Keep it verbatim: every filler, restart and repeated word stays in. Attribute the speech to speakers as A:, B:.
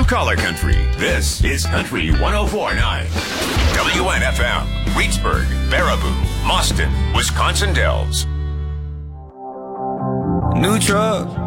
A: Color Country. This is Country one oh four point nine. W N F M, Reedsburg, Baraboo, Mauston, Wisconsin Dells.
B: New truck.